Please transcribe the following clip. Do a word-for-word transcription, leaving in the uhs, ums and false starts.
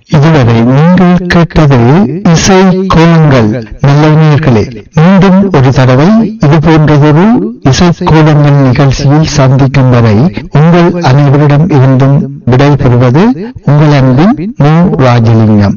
இதுவரை நீங்கள் கேட்டது இசை கோலங்கள். நல்லவர்களே, மீண்டும் ஒரு தடவை இது போன்றதொரு இசை கோலங்கள் நிகழ்ச்சியில் சந்திக்கும் வரை உங்கள் அனைவரிடம் இருந்தும் விடைபெறுவது உங்கள் அன்பின் மு. ராஜலிங்கம்.